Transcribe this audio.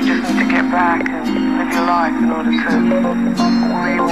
just need to get back and live your life in order to